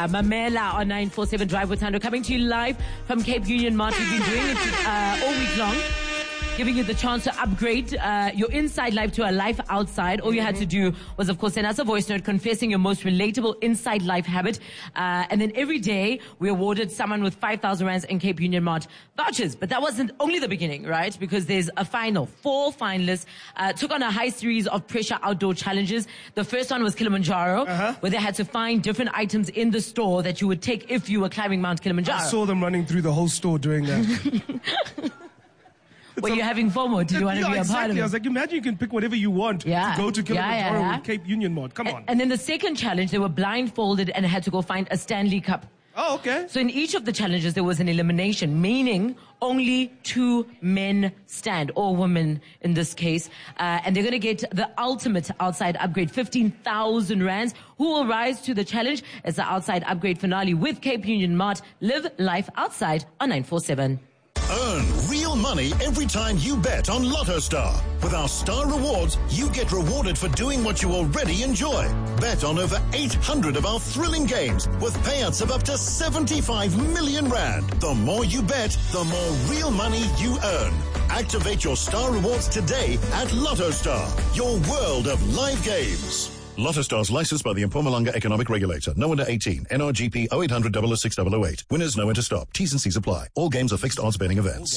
Mamela on 947 Drive with Thando, coming to you live from Cape Union Mart. We've been doing it all week long, giving you the chance to upgrade your inside life to a life outside. All you had to do was, of course, send us a voice note confessing your most relatable inside life habit. And then every day we awarded someone with 5,000 rands in Cape Union Mart vouchers. But that wasn't only the beginning, right? Because there's a final. 4 finalists took on a high series of pressure outdoor challenges. The first one was Kilimanjaro, where they had to find different items in the store that you would take if you were climbing Mount Kilimanjaro. I saw them running through the whole store doing that. Were you having FOMO? Did you want to be a part of it? I was like, imagine you can pick whatever you want to go to Kilimanjaro with Cape Union Mart. Come on. And then the second challenge, they were blindfolded and had to go find a Stanley Cup. Oh, okay. So in each of the challenges, there was an elimination, meaning only 2 men stand, or women in this case. And they're going to get the ultimate outside upgrade, 15,000 rands. Who will rise to the challenge? It's the outside upgrade finale with Cape Union Mart. Live life outside on 947. Earn real money every time you bet on Lotto Star. With our Star Rewards, you get rewarded for doing what you already enjoy. Bet on over 800 of our thrilling games with payouts of up to 75 million rand. The more you bet, the more real money you earn. Activate your Star Rewards today at Lotto Star, your world of live games. Lotto Stars licensed by the Mpumalanga Economic Regulator. No under 18. NRGP 0800 006 Winners know when to stop. T's and C's apply. All games are fixed odds betting events.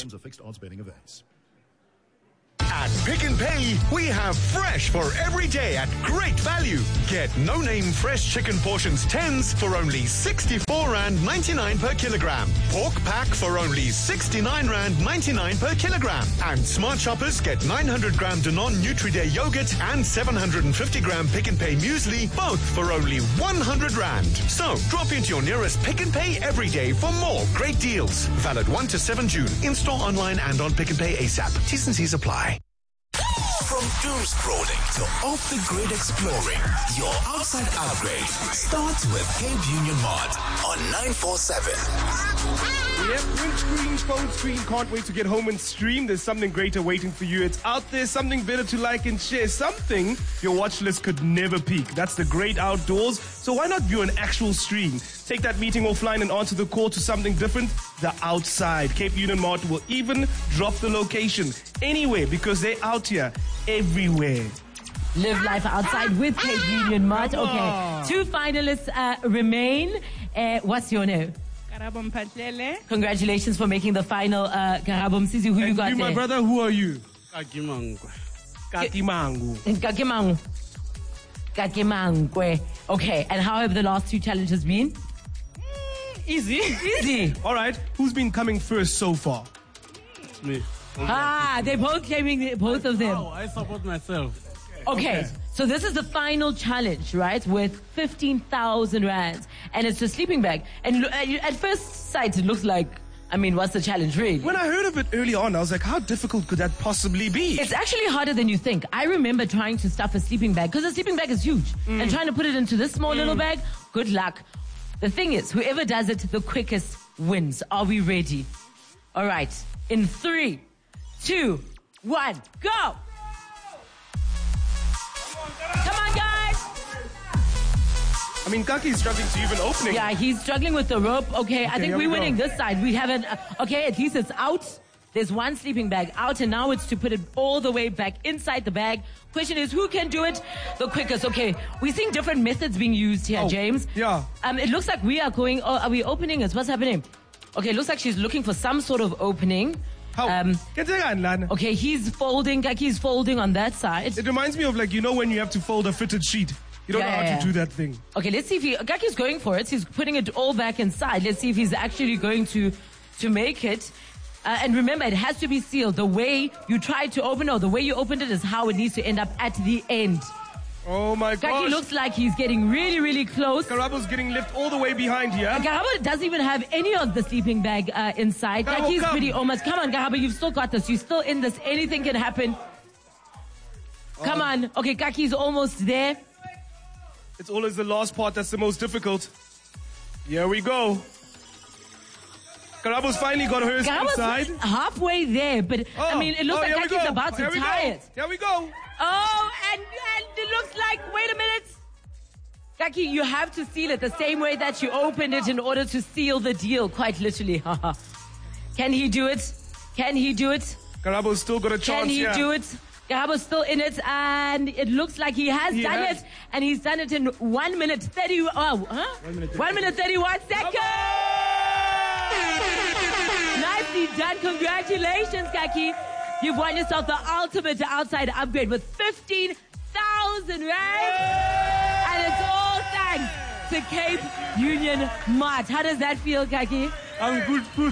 At Pick n Pay, we have fresh for every day at great value. Get no-name fresh chicken portions 10s for only 64 Rand 99 per kilogram. Pork pack for only 69 Rand 99 per kilogram. And Smart Shoppers get 900 gram Danone Nutri-Day yogurt and 750 gram Pick n Pay muesli, both for only 100 Rand. So, drop into your nearest Pick n Pay every day for more great deals. Valid 1 to 7 June. In-store, online, and on Pick n Pay ASAP. T's and C's apply. From doom scrolling to off-the-grid exploring, your outside upgrade starts with Cape Union Mart on 947. Yep, print screen, phone screen, can't wait to get home and stream. There's something greater waiting for you. It's out there, something better to like and share, something your watch list could never peak. That's the great outdoors, so why not view an actual stream? Take that meeting offline and answer the call to something different, the outside. Cape Union Mart will even drop the location anywhere because they're out here everywhere. Live life outside with Cape Union Mart. Okay, 2 finalists remain. What's your name? Karabo Mpatlele. Congratulations for making the final. Karabo Msisi, who you got there? My brother, who are you? Kakimangu. Kakimangwe. Okay, and how have the last 2 challenges been? Easy. Easy. All right, who's been coming first so far? It's me. They're both claiming both of them. Oh, I support myself. Okay, so this is the final challenge, right? With 15,000 rands, and it's a sleeping bag. And at first sight, it looks like, I mean, what's the challenge really? When I heard of it early on, I was like, how difficult could that possibly be? It's actually harder than you think. I remember trying to stuff a sleeping bag, because a sleeping bag is huge, and trying to put it into this small little bag, good luck. The thing is, whoever does it the quickest wins. Are we ready? All right, in 3, 2, 1, go! Come on, guys! I mean, Kaki is struggling to even open it. Yeah, he's struggling with the rope. Okay, I think we're winning this side. We haven't... okay, at least it's out. There's 1 sleeping bag out, and now it's to put it all the way back inside the bag. Question is, who can do it the quickest? Okay, we're seeing different methods being used here, James. Yeah. It looks like we are going... Oh, are we opening it? What's happening? Okay, it looks like she's looking for some sort of opening. Okay, he's folding. Kaki's folding on that side. It reminds me of, like, you know, when you have to fold a fitted sheet. You don't know how to do that thing. Okay, let's see if Kaki's going for it. He's putting it all back inside. Let's see if he's actually going to make it. And remember, it has to be sealed. The way you tried to open it, or the way you opened it, is how it needs to end up at the end. Oh my gosh. Kaki looks like he's getting really, really close. Karabo's getting left all the way behind here. Karabo doesn't even have any of the sleeping bag inside. Kaki's pretty almost. Come on, Karabo, you've still got this. You're still in this. Anything can happen. Come on. Okay, Kaki's almost there. It's always the last part that's the most difficult. Here we go. Karabo's finally got hers inside. Halfway there, but I mean, it looks like Kaki's about to tie it. Here we go. Oh, and it looks like, wait a minute. Kaki, you have to seal it the same way that you opened it in order to seal the deal, quite literally. Can he do it? Can he do it? Karabo's still got a chance. Can he do it? Karabo's still in it, and it looks like he has done it, and he's done it in 1 minute 30. 1 minute 31 seconds. Nicely done. Congratulations, Kaki. You've won yourself the ultimate outside upgrade with 15,000 rand, and it's all thanks to Cape Union Mart. How does that feel, Kaki? I'm good.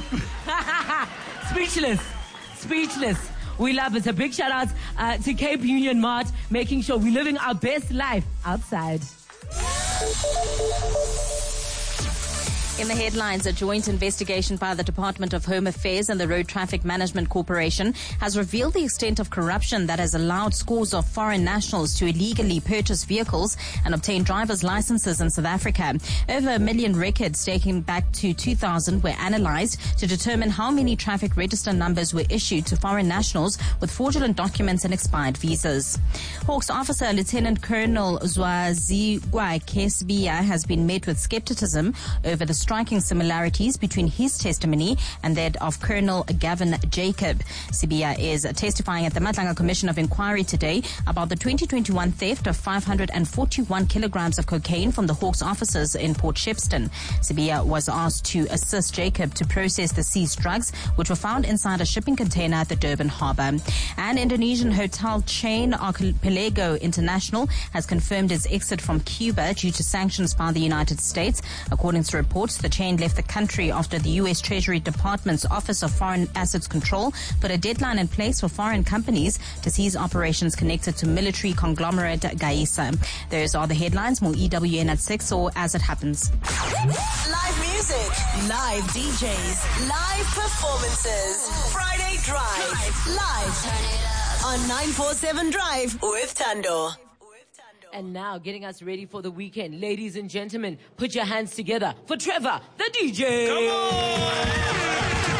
Speechless. We love it. A big shout out to Cape Union Mart, making sure we're living our best life outside. In the headlines, a joint investigation by the Department of Home Affairs and the Road Traffic Management Corporation has revealed the extent of corruption that has allowed scores of foreign nationals to illegally purchase vehicles and obtain driver's licenses in South Africa. Over 1 million records dating back to 2000 were analyzed to determine how many traffic register numbers were issued to foreign nationals with fraudulent documents and expired visas. Hawks officer Lieutenant Colonel Zwazigwa Kesbia has been met with skepticism over the striking similarities between his testimony and that of Colonel Gavin Jacob. Sibia is testifying at the Matlanga Commission of Inquiry today about the 2021 theft of 541 kilograms of cocaine from the Hawks officers in Port Shepstone. Sibia was asked to assist Jacob to process the seized drugs, which were found inside a shipping container at the Durban harbour. An Indonesian hotel chain, Archipelago International, has confirmed its exit from Cuba due to sanctions by the United States. According to reports, the chain left the country after the U.S. Treasury Department's Office of Foreign Assets Control put a deadline in place for foreign companies to seize operations connected to military conglomerate Gaisa. Those are the headlines. More EWN at 6 or as it happens. Live music, live DJs, live performances. Friday Drive, live on 947 Drive with Tando. And now, getting us ready for the weekend. Ladies and gentlemen, put your hands together for Trevor, the DJ. Come on!